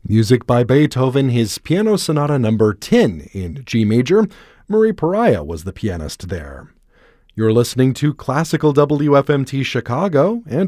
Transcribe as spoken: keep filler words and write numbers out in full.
Music by Beethoven, his Piano Sonata number ten in G major. Marie Pariah was the pianist there. You're listening to Classical W F M T Chicago and